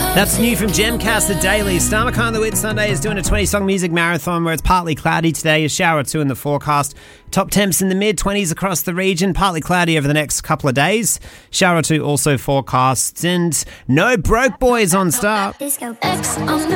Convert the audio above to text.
That's new from Gemcast, The Daily. Star McCann the Whitsunday is doing a 20-song music marathon where it's partly cloudy today, a shower or two in the forecast. Top temps in the mid-20s across the region, partly cloudy over the next couple of days. Shower or two also forecast, and no broke boys on Star. Disco X on the